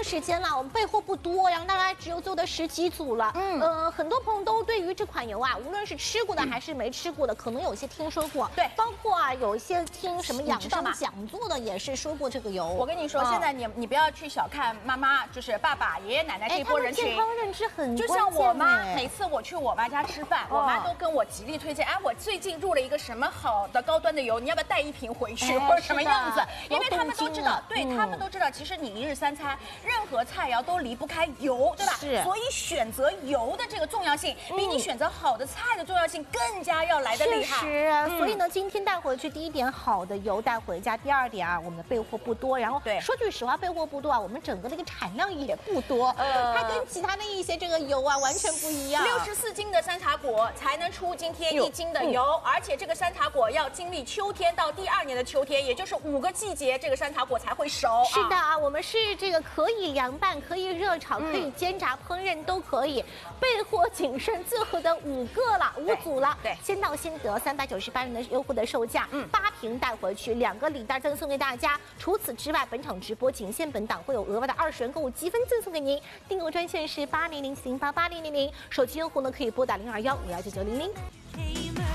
时间了，我们备货不多，然后大概只有做的10几组了。很多朋友都对于这款油啊，无论是吃过的还是没吃过的，可能有些听说过。 对， 包括啊，有一些听什么养生讲座的也是说过这个油。 我跟你说，现在你不要去小看妈妈，就是爸爸、爷爷奶奶这一波人群， 健康认知很就像我妈，每次我去我妈家吃饭，我妈都跟我极力推荐，哎，我最近入了一个什么好的高端的油，你要不要带一瓶回去，或者什么样子？因为他们都知道，对他们都知道，其实你一日三餐，任何菜肴都离不开油，对吧？ 是。 所以选择油的这个重要性，比你选择好的菜的重要性更加要来的厉害。 是。所以呢，今天带回去，第一点好的油带回家，第二点啊，我们的备货不多。然后对，说句实话，备货不多啊，我们整个的一个产量也不多。它跟其他的一些这个油啊完全不一样。 64斤的山茶果才能出今天1斤的油，而且这个山茶果要经历秋天到第2年的秋天，也就是5个季节，这个山茶果才会熟。 是的啊，我们是这个可以凉拌、可以热炒、可以煎炸、烹饪都可以。备货仅剩最后的5个了，5组了。对，先到先得，398元的优惠的售价，8瓶带回去，2个礼袋赠送给大家。除此之外，本场直播仅限本档会有额外的20元购物积分赠送给您。订购专线是8007088000，手机用户呢可以拨打021-5199000。